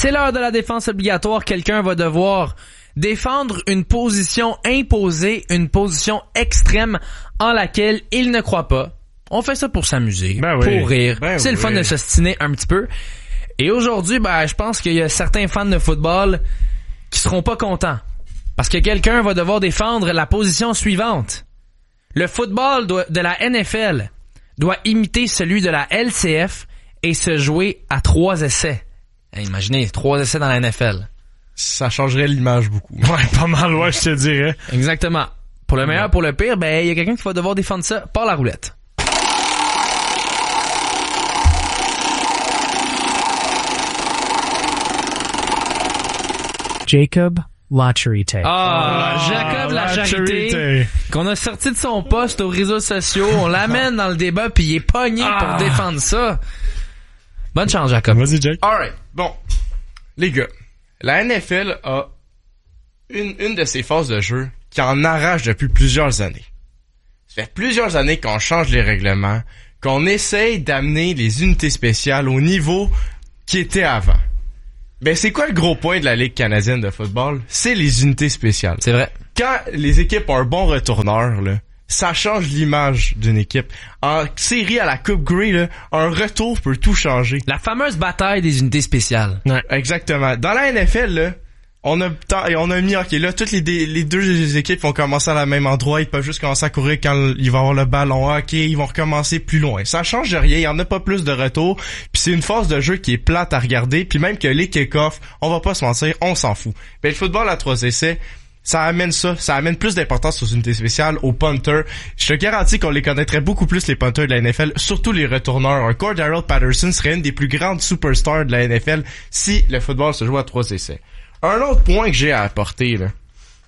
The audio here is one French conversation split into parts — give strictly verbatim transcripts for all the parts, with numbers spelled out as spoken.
C'est l'heure de la défense obligatoire. Quelqu'un va devoir défendre une position imposée, une position extrême en laquelle il ne croit pas. On fait ça pour s'amuser, ben oui. pour rire. Ben c'est oui. le fun de s'ostiner un petit peu. Et aujourd'hui, ben, je pense qu'il y a certains fans de football qui seront pas contents. Parce que quelqu'un va devoir défendre la position suivante. Le football doit, de la N F L doit imiter celui de la L C F et se jouer à trois essais. Imaginez, trois essais dans la N F L. Ça changerait l'image beaucoup. Ouais, pas mal, ouais, je te dirais. Exactement. Pour le meilleur, pour le pire, ben, il y a quelqu'un qui va devoir défendre ça par la roulette. Jacob Lacherte. Ah, Ah, Jacob la charité, Charité. qu'on a sorti de son poste aux réseaux sociaux, on l'amène dans le débat puis il est pogné Ah. pour défendre ça. Bonne chance, Jacob. Vas-y, Jake. Alright, bon. Les gars, la N F L a une, une de ses phases de jeu qui en arrache depuis plusieurs années. Ça fait plusieurs années qu'on change les règlements, qu'on essaye d'amener les unités spéciales au niveau qui était avant. Ben, c'est quoi le gros point de la Ligue canadienne de football? C'est les unités spéciales. C'est vrai. Quand les équipes ont un bon retourneur, là, ça change l'image d'une équipe. En série à la Coupe Grey, là, un retour peut tout changer. La fameuse bataille des unités spéciales. Ouais. Exactement. Dans la N F L, là, on a on a mis, ok, là, toutes les, les deux équipes vont commencer à la même endroit, ils peuvent juste commencer à courir quand il va avoir le ballon, ok, ils vont recommencer plus loin. Ça change rien, il y en a pas plus de retour, puis c'est une phase de jeu qui est plate à regarder, puis même que les kick-offs, on va pas se mentir, on s'en fout. Ben, le football à trois essais, ça amène ça, ça amène plus d'importance aux unités spéciales, aux punters. Je te garantis qu'on les connaîtrait beaucoup plus, les punters de la N F L, surtout les retourneurs. Un Cordarrelle Patterson serait une des plus grandes superstars de la N F L si le football se joue à trois essais. Un autre point que j'ai à apporter, là.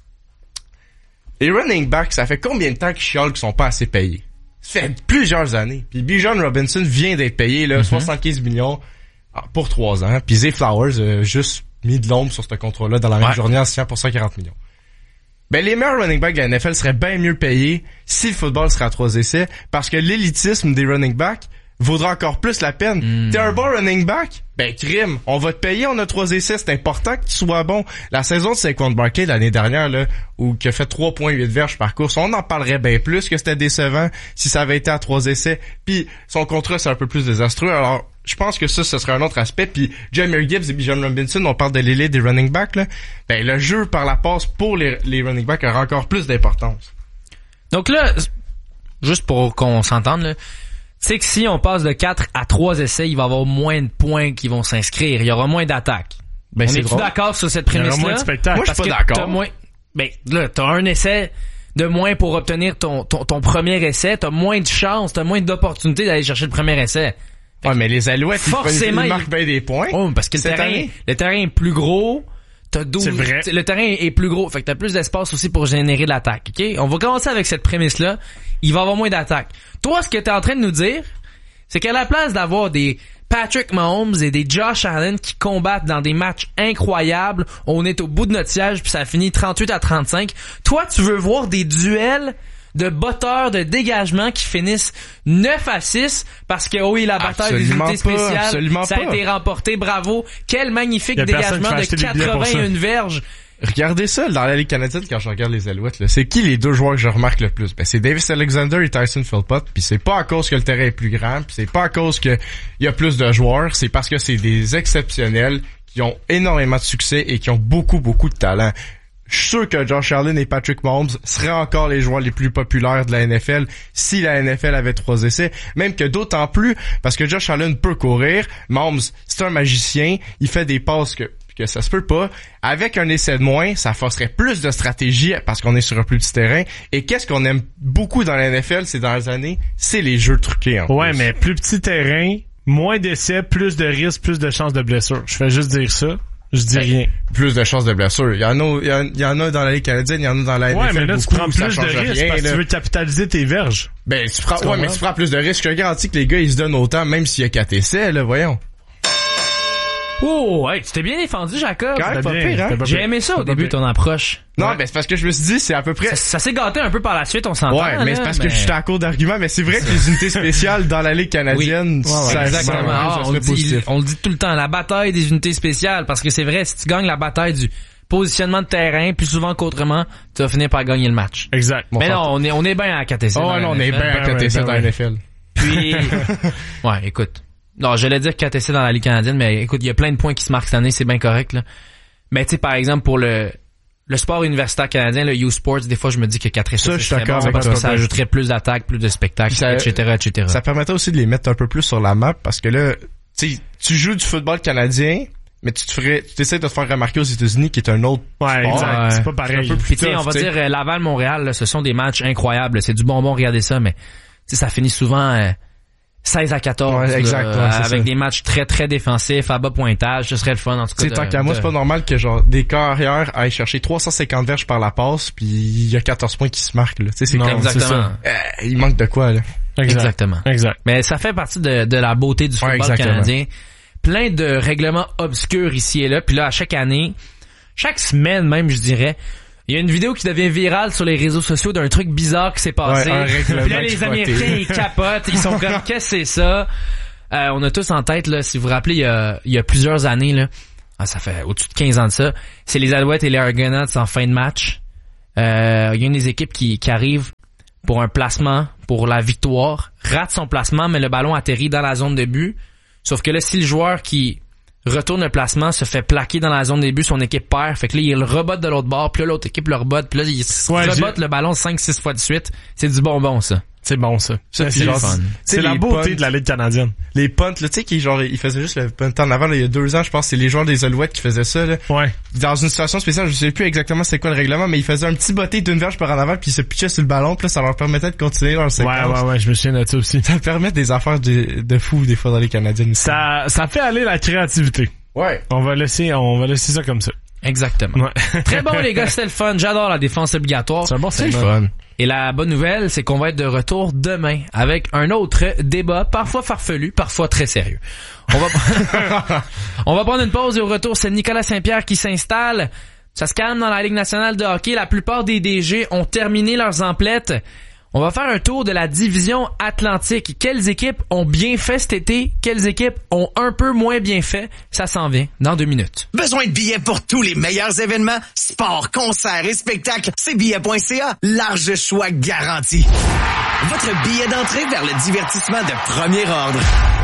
Les running backs, ça fait combien de temps qu'ils chialent qu'ils sont pas assez payés? Ça fait plusieurs années. Puis Bijan Robinson vient d'être payé, là, mm-hmm. soixante-quinze millions pour trois ans. Puis Zay Flowers a juste mis de l'ombre sur ce contrat-là dans la même ouais. journée en signant pour cent quarante millions. Ben, les meilleurs running backs de la N F L seraient bien mieux payés si le football serait à trois essais, parce que l'élitisme des running backs vaudra encore plus la peine. Mm. T'es un bon running back? Ben, crime. On va te payer, on a trois essais. C'est important que tu sois bon. La saison de Saquon Barkley l'année dernière, là, où qui a fait trois virgule huit verges par course, on en parlerait bien plus que c'était décevant si ça avait été à trois essais. Puis, son contrat, c'est un peu plus désastreux. Alors, je pense que ça, ce serait un autre aspect. Puis, Jahmyr Gibbs et Bijan Robinson, on parle de l'élite des running backs, là. Ben, le jeu par la passe pour les, les running backs aura encore plus d'importance. Donc là, juste pour qu'on s'entende, là, c'est que si on passe de quatre à trois essais, il va y avoir moins de points qui vont s'inscrire. Il y aura moins d'attaques. Ben, on c'est est-tu drôle. d'accord sur cette Il y aura prémisse-là? moins de spectacles. Moi, je suis Parce pas que d'accord. T'as moins... Ben, là, t'as un essai de moins pour obtenir ton, ton, ton premier essai. T'as moins de chances, t'as moins d'opportunités d'aller chercher le premier essai. Ouais, mais les Alouettes, forcément, ils, ils il... marquent bien des points. Oh, parce que le Cette terrain, année. le terrain est plus gros. T'as douze, C'est vrai. Le terrain est plus gros. Fait que t'as plus d'espace aussi pour générer de l'attaque. OK? On va commencer avec cette prémisse-là. Il va y avoir moins d'attaques. Toi, ce que t'es en train de nous dire, c'est qu'à la place d'avoir des Patrick Mahomes et des Josh Allen qui combattent dans des matchs incroyables, on est au bout de notre siège puis ça finit trente-huit à trente-cinq. Toi, tu veux voir des duels de botteurs de dégagement qui finissent neuf à six parce que oui, la bataille Absolument des unités pas, spéciales, absolument ça a pas. été remporté. Bravo. Quel magnifique Y a personne dégagement qui va de acheter des billets pour ça. quatre-vingt-un verges. Regardez ça dans la Ligue canadienne quand je regarde les Alouettes. Là. C'est qui les deux joueurs que je remarque le plus? Ben, c'est Davis Alexander et Tyson Philpott. Puis c'est pas à cause que le terrain est plus grand. Puis c'est pas à cause que il y a plus de joueurs. C'est parce que c'est des exceptionnels qui ont énormément de succès et qui ont beaucoup, beaucoup de talent. Je suis sûr que Josh Allen et Patrick Mahomes seraient encore les joueurs les plus populaires de la N F L si la N F L avait trois essais. Même que d'autant plus parce que Josh Allen peut courir. Mahomes, c'est un magicien. Il fait des passes que que ça se peut pas. Avec un essai de moins, ça forcerait plus de stratégie parce qu'on est sur un plus petit terrain. Et qu'est-ce qu'on aime beaucoup dans la N F L ces dernières années? C'est les jeux truqués, en Ouais, plus. mais plus petit terrain, moins d'essais, plus de risques, plus de chances de blessure. Je fais juste dire ça. Je dis Ben, rien. Plus de chances de blessure. Il y en a, il y en, il y en a dans la Ligue canadienne, il y en a dans la N F L. Ouais, mais là, tu beaucoup, prends ça plus de change risques rien, parce que là. tu veux capitaliser tes verges. Ben, tu prends, Tu ouais, mais comprends? tu prends plus de risques. Je te garantis que les gars, ils se donnent autant, même s'il y a quatre essais, là, voyons. Oh, hey, tu t'es bien défendu, Jacob. Quand même C'était pas bien, pire, hein? c'était pas J'ai pire. aimé ça au C'était pas début, pire. ton approche. Non, Ouais. ben c'est parce que je me suis dit, c'est à peu près... Ça, ça s'est gâté un peu par la suite, on s'entend. Ouais, mais là, c'est parce que mais- j'étais à court d'arguments, mais c'est vrai que les unités spéciales dans la Ligue canadienne, Oui. ça, Exactement. ça, Ah, ça on, serait le dit, positif. on le dit tout le temps, la bataille des unités spéciales, parce que c'est vrai, si tu gagnes la bataille du positionnement de terrain, plus souvent qu'autrement, tu vas finir par gagner le match. Exact. Bon, mais ça- non, on est, on est bien à K T C. Oh dans non, on la est N F L. bien à Ben côté ouais, ça ben dans ouais. la N F L. Puis, ouais, écoute. Non, j'allais dire K T C dans la Ligue canadienne, mais écoute, il y a plein de points qui se marquent cette année, c'est bien correct, là. Mais tu sais, par exemple, pour le, le sport universitaire canadien, le U-Sports, des fois, je me dis que K T C, Ça, je suis serait d'accord bon avec parce toi. que ça ajouterait plus d'attaques, plus de spectacles, Ça- et cetera, et cetera. Ça permettrait aussi de les mettre un peu plus sur la map parce que là, tu sais, tu joues du football canadien, mais tu te ferais, tu t'essaies de te faire remarquer aux États-Unis qui est un autre Ouais, sport. exact. Ouais. C'est pas pareil. C'est un peu Puis tu sais, tough, on va tu sais. dire euh, Laval-Montréal, là, ce sont des matchs incroyables. C'est du bonbon, regardez ça, mais tu sais, ça finit souvent euh, seize à quatorze. Ouais, exact, là, ouais, c'est avec ça. des matchs très très défensifs, à bas pointage. Ce serait le fun en tout cas. Tu sais, de- tant qu'à moi, de- c'est pas normal que genre des carrières aillent chercher trois cent cinquante verges par la passe, puis il y a quatorze points qui se marquent là. Tu sais, c'est Non, comme c'est Exactement. ça. euh, il manque de quoi là. Exact. Exactement. Exact. Mais ça fait partie de, de la beauté du Ouais, football exactement. canadien. Plein de règlements obscurs ici et là. Puis là, à chaque année, chaque semaine même, je dirais, il y a une vidéo qui devient virale sur les réseaux sociaux d'un truc bizarre qui s'est passé. Ouais, un règlement Puis là, qui les frottait. Américains, ils capotent. Ils sont comme, qu'est-ce que c'est ça? Euh, on a tous en tête, là, si vous vous rappelez, il y a, il y a plusieurs années, là, ah, ça fait au-dessus de quinze ans de ça, c'est les Alouettes et les Argonauts en fin de match. Euh, il y a une des équipes qui, qui arrive pour un placement, pour la victoire, rate son placement, mais le ballon atterrit dans la zone de but. Sauf que là, si le joueur qui retourne le placement se fait plaquer dans la zone de but, son équipe perd. Fait que là, il le rebotte de l'autre bord, puis là, l'autre équipe le rebotte, puis là, il se Ouais, rebotte j'ai- le ballon cinq six fois de suite. C'est du bonbon, ça. C'est bon, ça. Ça, c'est puis genre, genre- tu sais, c'est la les beauté punts- de la Ligue canadienne. Les punts, là, tu sais, qui genre, ils faisaient juste le punt en avant, là, il y a deux ans, je pense, c'est les joueurs des Alouettes qui faisaient ça, là. Ouais. Dans une situation spéciale, je sais plus exactement c'est quoi le règlement, mais ils faisaient un petit botté d'une verge par en avant, puis ils se pitchaient sur le ballon, puis là, ça leur permettait de continuer leur Ouais, séquence. ouais, ouais, je me souviens de ça aussi. Ça permet des affaires de, de fou, des fois, dans les Canadiennes aussi. Ça, ça fait aller la créativité. Ouais. On va laisser, on va laisser ça comme ça. Exactement. Ouais. Très bon, les gars, c'était le fun. J'adore la défense obligatoire. C'est un bon C'est le segment. fun. Et la bonne nouvelle, c'est qu'on va être de retour demain avec un autre débat, parfois farfelu, parfois très sérieux. On va, on va prendre une pause et au retour, c'est Nicolas Saint-Pierre qui s'installe. Ça se calme dans la Ligue nationale de hockey. La plupart des D G ont terminé leurs emplettes. On va faire un tour de la division Atlantique. Quelles équipes ont bien fait cet été? Quelles équipes ont un peu moins bien fait? Ça s'en vient dans deux minutes. Besoin de billets pour tous les meilleurs événements? Sports, concerts et spectacles, c'est billets point c a. Large choix garanti. Votre billet d'entrée vers le divertissement de premier ordre.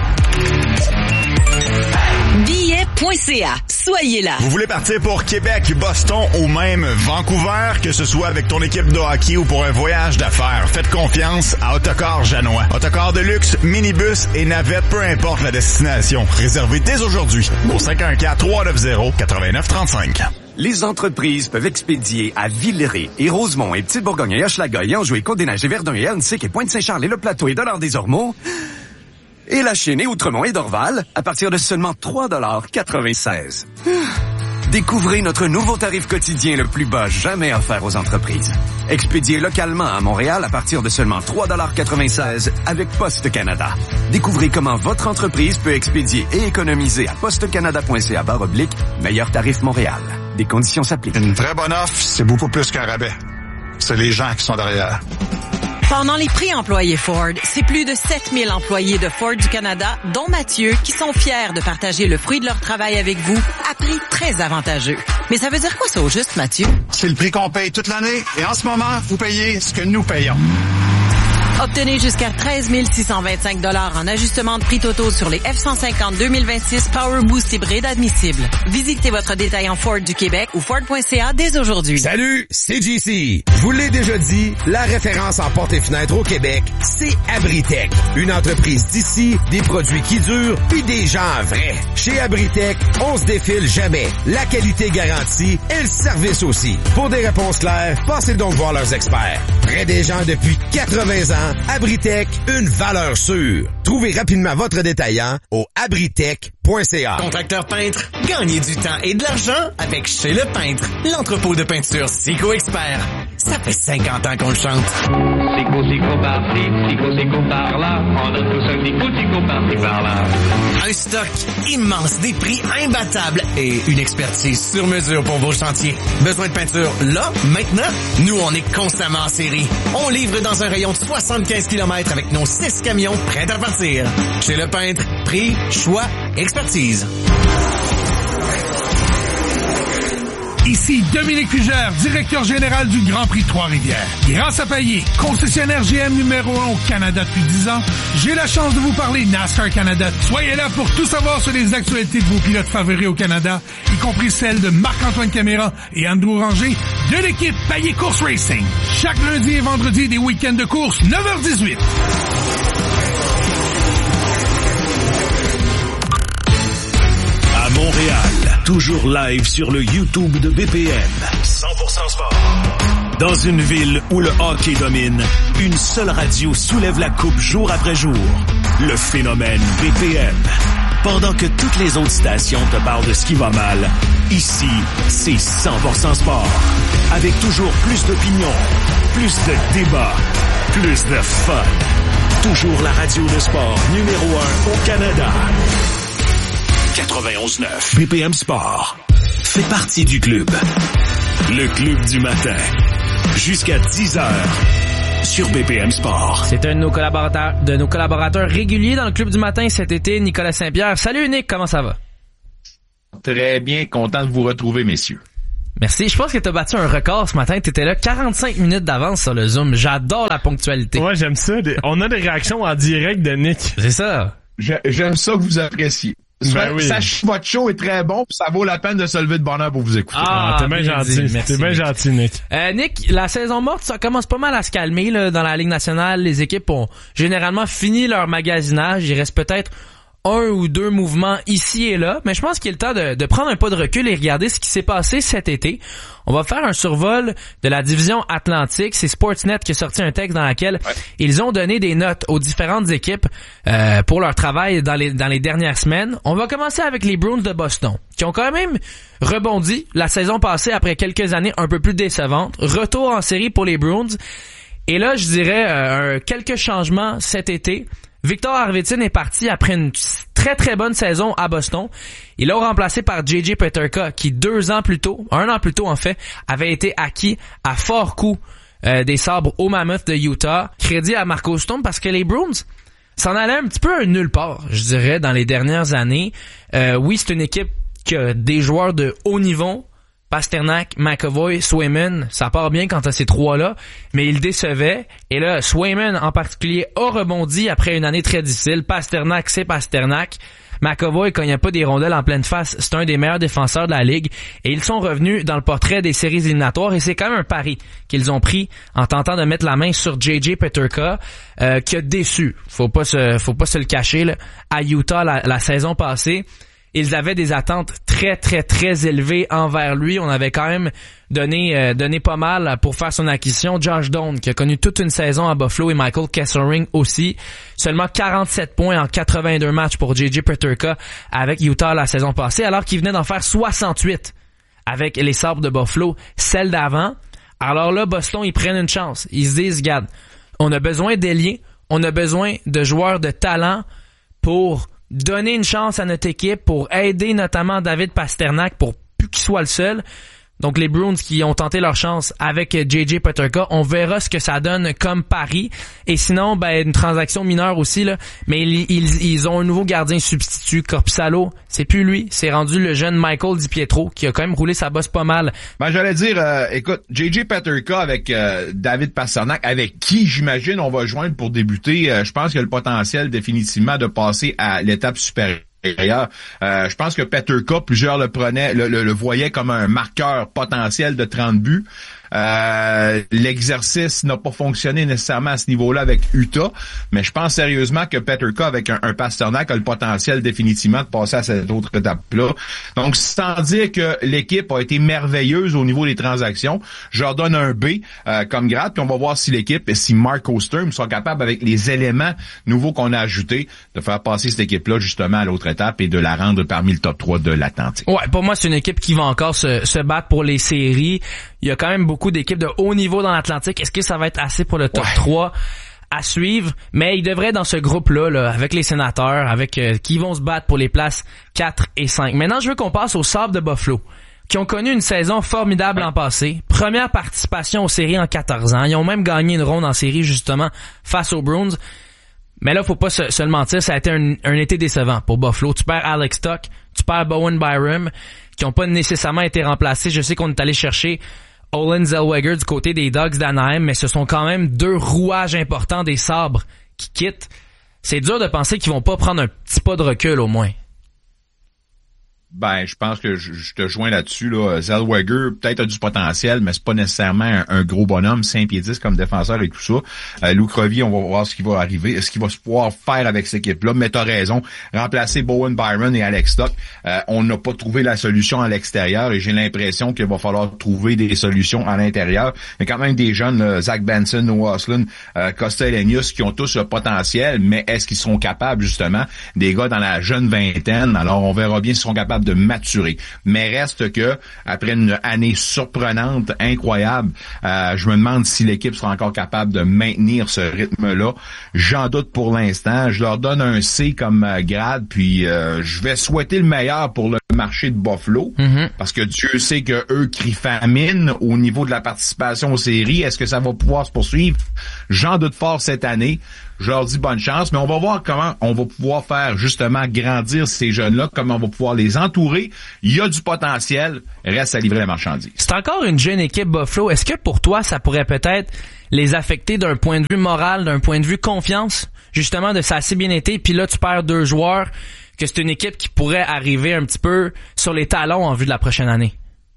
billets point c a. Soyez là. Vous voulez partir pour Québec, Boston ou même Vancouver, que ce soit avec ton équipe de hockey ou pour un voyage d'affaires, faites confiance à Autocar Janois. Autocar de luxe, minibus et navette, peu importe la destination. Réservez dès aujourd'hui au cinq un quatre, trois neuf zéro, neuf neuf trois cinq. Les entreprises peuvent expédier à Villeray et Rosemont et Petite-Bourgogne et Hochelaga et Anjou et Côte-des-Neiges et Verdun et Annecy et Pointe-Saint-Charles et Le Plateau et Dollard-des-Ormeaux. Et la Chine et Outremont et Dorval à partir de seulement trois dollars quatre-vingt-seize. Découvrez notre nouveau tarif quotidien le plus bas jamais offert aux entreprises. Expédié localement à Montréal à partir de seulement trois dollars quatre-vingt-seize avec Poste Canada. Découvrez comment votre entreprise peut expédier et économiser à postecanada point c a barre oblique meilleur tarif Montréal. Des conditions s'appliquent. Une vraie bonne offre, c'est beaucoup plus qu'un rabais. C'est les gens qui sont derrière. Pendant les prix employés Ford, c'est plus de sept mille employés de Ford du Canada, dont Mathieu, qui sont fiers de partager le fruit de leur travail avec vous à prix très avantageux. Mais ça veut dire quoi ça au juste, Mathieu? C'est le prix qu'on paye toute l'année et en ce moment, vous payez ce que nous payons. Obtenez jusqu'à treize mille six cent vingt-cinq dollars en ajustement de prix totaux sur les F cent cinquante deux mille vingt-six Power Boost hybride admissibles. Visitez votre détaillant Ford du Québec ou Ford point c a dès aujourd'hui. Salut, c'est J C. Je vous l'ai déjà dit, la référence en portes et fenêtres au Québec, c'est Abritech. Une entreprise d'ici, des produits qui durent, puis des gens vrais. Chez Abritech, on se défile jamais. La qualité garantie et le service aussi. Pour des réponses claires, passez donc voir leurs experts. Près des gens depuis quatre-vingts ans, Abritech, une valeur sûre. Trouvez rapidement votre détaillant au abritech point c a. Contracteur peintre, gagnez du temps et de l'argent avec Chez Le Peintre, l'entrepôt de peinture Sico Expert. Ça fait cinquante ans qu'on le chante. Sico, sico par-ci, sico, sico par-là. On a tous un sico, sico par-ci, par-là. Un stock immense, des prix imbattables et une expertise sur mesure pour vos chantiers. Besoin de peinture là, maintenant? Nous, on est constamment en série. On livre dans un rayon de soixante-quinze kilomètres avec nos six camions prêts à partir. Chez Le Peintre, prix, choix, expertise. Ici Dominique Fugère, directeur général du Grand Prix de Trois-Rivières. Grâce à Payet, concessionnaire G M numéro un au Canada depuis dix ans, j'ai la chance de vous parler NASCAR Canada. Soyez là pour tout savoir sur les actualités de vos pilotes favoris au Canada, y compris celles de Marc-Antoine Caméra et Andrew Ranger de l'équipe Payet Course Racing. Chaque lundi et vendredi des week-ends de course, neuf heures dix-huit. À Montréal, toujours live sur le YouTube de B P M. cent pour cent sport. Dans une ville où le hockey domine, une seule radio soulève la coupe jour après jour. Le phénomène B P M. Pendant que toutes les autres stations te parlent de ce qui va mal, ici, c'est cent pour cent sport. Avec toujours plus d'opinions, plus de débats, plus de fun. Toujours la radio de sport numéro un au Canada. quatre-vingt-onze neuf. B P M Sport fait partie du club. Le club du matin. Jusqu'à dix heures sur B P M Sport. C'est un de nos collaborateurs, de nos collaborateurs réguliers dans le club du matin cet été, Nicolas Saint-Pierre. Salut Nick, comment ça va? Très bien, content de vous retrouver, messieurs. Merci. Je pense que t'as battu un record ce matin. T'étais là quarante-cinq minutes d'avance sur le Zoom. J'adore la ponctualité. Ouais, j'aime ça. On a des réactions en direct de Nick. C'est ça. J'aime ça que vous appréciez. Ben oui. Sachez, votre show est très bon, pis ça vaut la peine de se lever de bonne heure pour vous écouter. Ah, t'es bien gentil. T'es bien gentil, Nick. Euh, Nick, la saison morte, ça commence pas mal à se calmer là, dans la Ligue nationale. Les équipes ont généralement fini leur magasinage. Il reste peut-être un ou deux mouvements ici et là, mais je pense qu'il est le temps de, de prendre un pas de recul et regarder ce qui s'est passé cet été. On va faire un survol de la division Atlantique. C'est Sportsnet qui a sorti un texte dans lequel ouais. ils ont donné des notes aux différentes équipes euh, pour leur travail dans les dans les dernières semaines. On va commencer avec les Bruins de Boston, qui ont quand même rebondi la saison passée après quelques années un peu plus décevantes. Retour en série pour les Bruins. Et là, je dirais euh, quelques changements cet été. Victor Arvidsson est parti après une très très bonne saison à Boston. Il l'a remplacé par J J Peterka, qui deux ans plus tôt, un an plus tôt en fait, avait été acquis à fort coût euh, des Sabres aux Mammoths de Utah. Crédit à Marco Stone parce que les Bruins s'en allaient un petit peu à nulle part, je dirais, dans les dernières années. Euh, oui, c'est une équipe qui a des joueurs de haut niveau. Pasternak, McAvoy, Swayman, ça part bien quand t'as ces trois-là, mais ils décevaient. Et là, Swayman en particulier a rebondi après une année très difficile. Pasternak, c'est Pasternak. McAvoy, quand il n'y a pas des rondelles en pleine face, c'est un des meilleurs défenseurs de la Ligue. Et ils sont revenus dans le portrait des séries éliminatoires. Et c'est quand même un pari qu'ils ont pris en tentant de mettre la main sur J J Peterka, euh, qui a déçu. Faut pas se, faut pas se le cacher, là, à Utah la, la saison passée. Ils avaient des attentes très, très, très élevées envers lui. On avait quand même donné euh, donné pas mal pour faire son acquisition. Josh Doan, qui a connu toute une saison à Buffalo, et Michael Kesselring aussi. Seulement quarante-sept points en quatre-vingt-deux matchs pour J J Peterka avec Utah la saison passée, alors qu'il venait d'en faire soixante-huit avec les Sabres de Buffalo, celle d'avant. Alors là, Boston, ils prennent une chance. Ils se disent, regarde, on a besoin d'ailiers, on a besoin de joueurs de talent pour donner une chance à notre équipe, pour aider notamment David Pasternak pour plus qu'il soit le seul. Donc les Bruins qui ont tenté leur chance avec J J Peterka, on verra ce que ça donne comme pari. Et sinon, ben une transaction mineure aussi là, mais ils, ils, ils ont un nouveau gardien substitut, Korpisalo. C'est plus lui, c'est rendu le jeune Michael DiPietro qui a quand même roulé sa bosse pas mal. Ben j'allais dire, euh, écoute, J J Peterka avec euh, David Pasternak, avec qui j'imagine on va joindre pour débuter. Euh, je pense qu'il y a le potentiel définitivement de passer à l'étape supérieure. Euh, je pense que Peterka, plusieurs le prenaient, le, le, le voyaient comme un marqueur potentiel de trente buts. Euh, l'exercice n'a pas fonctionné nécessairement à ce niveau-là avec Utah, mais je pense sérieusement que Peterka avec un, un Pasternak a le potentiel définitivement de passer à cette autre étape-là. Donc, sans dire que l'équipe a été merveilleuse au niveau des transactions, je leur donne un B euh, comme grade, puis on va voir si l'équipe, si Mark Osterm sont capables, avec les éléments nouveaux qu'on a ajoutés, de faire passer cette équipe-là justement à l'autre étape et de la rendre parmi le top trois de l'Atlantique. Ouais, pour moi, c'est une équipe qui va encore se, se battre pour les séries. Il y a quand même beaucoup d'équipes de haut niveau dans l'Atlantique. Est-ce que ça va être assez pour le top ouais. trois à suivre? Mais il devrait dans ce groupe-là, là, avec les Sénateurs, avec euh, qui vont se battre pour les places quatre et cinq. Maintenant, je veux qu'on passe aux Sabres de Buffalo, qui ont connu une saison formidable l'an passé. Première participation aux séries en quatorze ans. Ils ont même gagné une ronde en série, justement, face aux Bruins. Mais là, faut pas se, se le mentir, ça a été un, un été décevant pour Buffalo. Tu perds Alex Tuch, tu perds Bowen Byram, qui ont pas nécessairement été remplacés. Je sais qu'on est allé chercher Olen Zellweger du côté des Ducks d'Anaheim, mais ce sont quand même deux rouages importants des Sabres qui quittent. C'est dur de penser qu'ils vont pas prendre un petit pas de recul, au moins. Ben, je pense que je, je te joins là-dessus, là. Zellweger, peut-être a du potentiel, mais c'est pas nécessairement un, un gros bonhomme, cinq pieds dix comme défenseur et tout ça. Euh, Luc Rovier, on va voir ce qui va arriver, ce qu'il va se pouvoir faire avec cette équipe-là. Mais t'as raison, remplacer Bowen Byram et Alex Tuch, euh, on n'a pas trouvé la solution à l'extérieur et j'ai l'impression qu'il va falloir trouver des solutions à l'intérieur. Il y a quand même des jeunes, là, Zach Benson, Noah Ostlund, euh, Kostelenius, qui ont tous le potentiel, mais est-ce qu'ils seront capables, justement, des gars dans la jeune vingtaine? Alors, on verra bien s'ils seront capables de maturer. Mais reste que, après une année surprenante, incroyable, euh, je me demande si l'équipe sera encore capable de maintenir ce rythme-là. J'en doute pour l'instant. Je leur donne un C comme euh, grade, puis euh, je vais souhaiter le meilleur pour le marché de Buffalo, mm-hmm. parce que Dieu sait que eux crient famine au niveau de la participation aux séries. Est-ce que ça va pouvoir se poursuivre? J'en doute fort cette année. Je leur dis bonne chance, mais on va voir comment on va pouvoir faire justement grandir ces jeunes-là, comment on va pouvoir les entourer. Il y a du potentiel, reste à livrer la marchandise. C'est encore une jeune équipe Buffalo. Est-ce que pour toi, ça pourrait peut-être les affecter d'un point de vue moral, d'un point de vue confiance, justement de ça a assez bien été, puis là tu perds deux joueurs, que c'est une équipe qui pourrait arriver un petit peu sur les talons en vue de la prochaine année?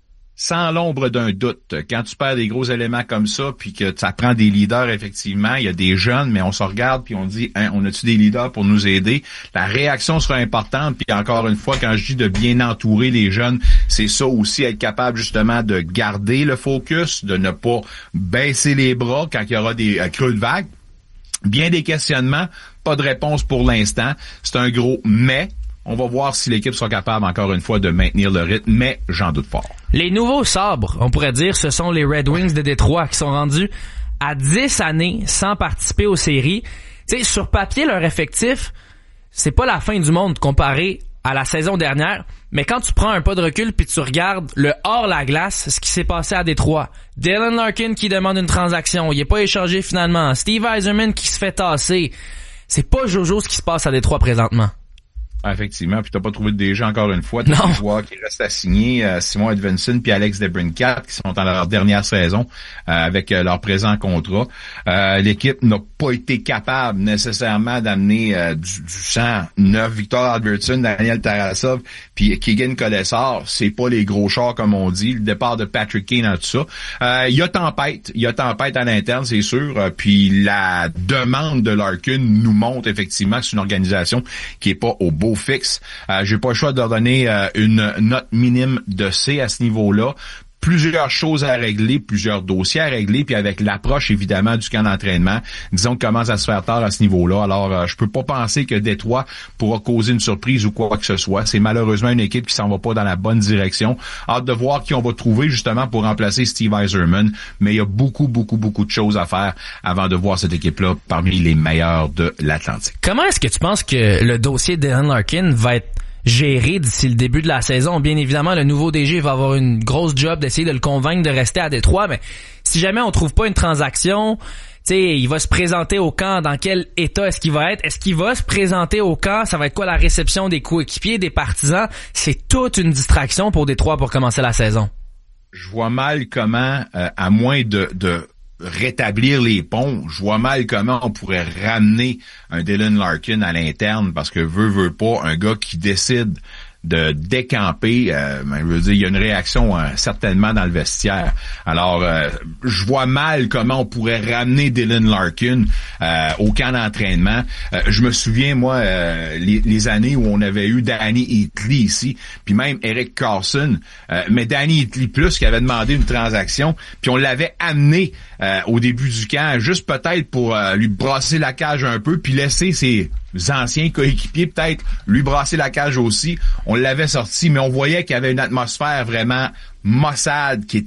Sans l'ombre d'un doute, quand tu perds des gros éléments comme ça, puis que ça prend des leaders, effectivement, il y a des jeunes, mais on se regarde puis on dit, hein, on a-tu des leaders pour nous aider? La réaction sera importante, puis encore une fois, quand je dis de bien entourer les jeunes, c'est ça aussi, être capable justement de garder le focus, de ne pas baisser les bras quand il y aura des euh, creux de vague. Bien des questionnements, pas de réponse pour l'instant. C'est un gros mais. On va voir si l'équipe sera capable, encore une fois, de maintenir le rythme, mais j'en doute fort. Les nouveaux sabres, on pourrait dire, ce sont les Red Wings de Détroit qui sont rendus à dix années sans participer aux séries. Tu sais, sur papier, leur effectif, c'est pas la fin du monde comparé à la saison dernière, mais quand tu prends un pas de recul puis tu regardes le hors la glace, ce qui s'est passé à Détroit. Dylan Larkin qui demande une transaction, il est pas échangé finalement. Steve Yzerman qui se fait tasser. C'est pas Jojo ce qui se passe à Détroit présentement. Ah, effectivement, puis t'as pas trouvé de D G encore une fois. T'as des joueurs qui restent à signer, euh, Simon Edvinsson puis Alex DeBrincat, qui sont dans leur dernière saison euh, avec euh, leur présent contrat. Euh, l'équipe n'a pas été capable nécessairement d'amener euh, du, du sang. Neuf, Victor Albertson, Daniel Tarasov, puis Keegan Kolesar. C'est pas les gros chars comme on dit. Le départ de Patrick Kane, tout ça. Il euh, y a tempête, il y a tempête à l'interne, c'est sûr. Euh, puis la demande de Larkin nous montre effectivement que c'est une organisation qui est pas au beau fixe. Euh, j'ai pas le choix de leur donner euh, une note minime de C à ce niveau-là. Plusieurs choses à régler, plusieurs dossiers à régler, puis avec l'approche, évidemment, du camp d'entraînement, disons qu'il commence à se faire tard à ce niveau-là. Alors, euh, je peux pas penser que Détroit pourra causer une surprise ou quoi que ce soit. C'est malheureusement une équipe qui s'en va pas dans la bonne direction. Hâte de voir qui on va trouver, justement, pour remplacer Steve Yzerman. Mais il y a beaucoup, beaucoup, beaucoup de choses à faire avant de voir cette équipe-là parmi les meilleures de l'Atlantique. Comment est-ce que tu penses que le dossier d'Dylan Larkin va être géré d'ici le début de la saison? Bien évidemment, le nouveau D G va avoir une grosse job d'essayer de le convaincre de rester à Détroit, mais si jamais on trouve pas une transaction, tu sais, il va se présenter au camp. Dans quel état est-ce qu'il va être? Est-ce qu'il va se présenter au camp? Ça va être quoi la réception des coéquipiers, des partisans? C'est toute une distraction pour Détroit pour commencer la saison. Je vois mal comment, euh, à moins de... de rétablir les ponts, je vois mal comment on pourrait ramener un Dylan Larkin à l'interne, parce que veut, veut pas, un gars qui décide de décamper, euh, ben, je veux dire, il y a une réaction euh, certainement dans le vestiaire. Alors, euh, je vois mal comment on pourrait ramener Dylan Larkin euh, au camp d'entraînement. Euh, je me souviens, moi, euh, les, les années où on avait eu Danny Heatley ici, puis même Eric Carlson, euh, mais Danny Heatley plus qui avait demandé une transaction, puis on l'avait amené euh, au début du camp, juste peut-être pour euh, lui brasser la cage un peu, puis laisser ses anciens coéquipiers peut-être lui brasser la cage aussi. On l'avait sorti, mais on voyait qu'il y avait une atmosphère vraiment maussade qui était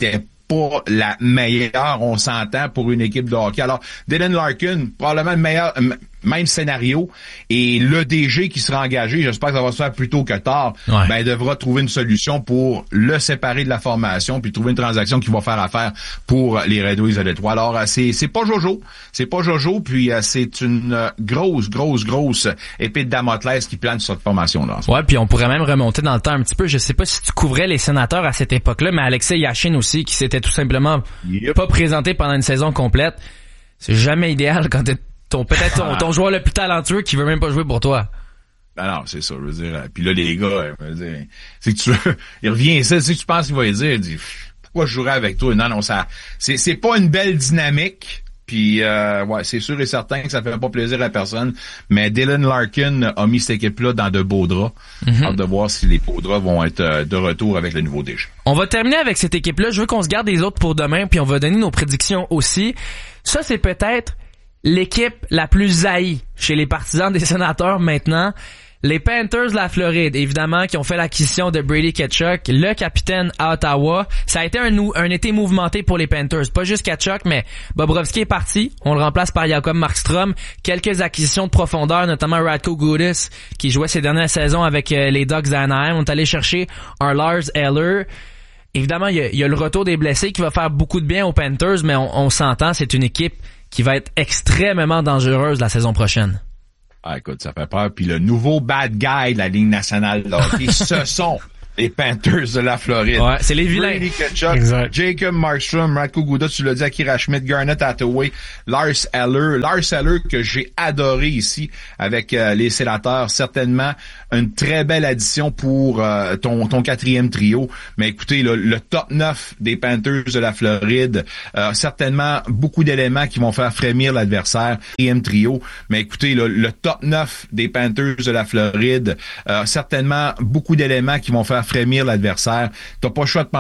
pas la meilleure, on s'entend, pour une équipe de hockey. Alors, Dylan Larkin, probablement le meilleur, même scénario, et le D G qui sera engagé, j'espère que ça va se faire plus tôt que tard, ouais. ben, devra trouver une solution pour le séparer de la formation, puis trouver une transaction qui va faire affaire pour les Red Wings de Détroit. Alors, c'est, c'est pas Jojo, c'est pas Jojo, puis c'est une grosse, grosse, grosse épée de Damoclès qui plane sur cette formation-là. Ouais, puis on pourrait même remonter dans le temps un petit peu. Je sais pas si tu couvrais les Sénateurs à cette époque-là, mais Alexei Yashin aussi, qui s'était tout simplement yep. pas présenté pendant une saison complète. C'est jamais idéal quand t'es ton, peut-être ton, ton joueur le plus talentueux qui veut même pas jouer pour toi. Ben non, c'est ça, je veux dire. Puis là, les gars, je veux dire, c'est que tu, il revient ici, c'est que tu penses qu'il va lui dire, il dit, pourquoi je jouerais avec toi? Non, non, ça, c'est, c'est pas une belle dynamique. Puis, euh, ouais, c'est sûr et certain que ça fait pas plaisir à personne. Mais Dylan Larkin a mis cette équipe-là dans de beaux draps. Mm-hmm. Hâte de voir si les beaux draps vont être de retour avec le nouveau D G. On va terminer avec cette équipe-là. Je veux qu'on se garde les autres pour demain, puis on va donner nos prédictions aussi. Ça, c'est peut-être l'équipe la plus haïe chez les partisans des Sénateurs maintenant. Les Panthers de la Floride, évidemment, qui ont fait l'acquisition de Brady Tkachuk, le capitaine à Ottawa. Ça a été un, un été mouvementé pour les Panthers. Pas juste Tkachuk, mais Bobrovski est parti. On le remplace par Jakob Markstrom. Quelques acquisitions de profondeur, notamment Radko Gudas, qui jouait ces dernières saisons avec euh, les Ducks d'Anaheim. On est allé chercher un Lars Eller. Évidemment, il y, a, il y a le retour des blessés qui va faire beaucoup de bien aux Panthers, mais on, on s'entend, c'est une équipe qui va être extrêmement dangereuse la saison prochaine. Ah, écoute, ça fait peur. Puis le nouveau bad guy de la Ligue nationale de hockey, ce sont les Panthers de la Floride. Ouais, c'est les vilains. Brady Tkachuk, Jacob Markstrom, Radko Gudas, tu l'as dit, Akira Schmidt, Garnet Hathaway, Lars Eller. Lars Eller que j'ai adoré ici avec euh, les Sénateurs. Certainement une très belle addition pour euh, ton ton quatrième trio. Mais écoutez, là, le top neuf des Panthers de la Floride, euh, certainement beaucoup d'éléments qui vont faire frémir l'adversaire. Quatrième trio. Mais écoutez, là, le top neuf des Panthers de la Floride, euh, certainement beaucoup d'éléments qui vont faire frémir l'adversaire. T'as pas le choix de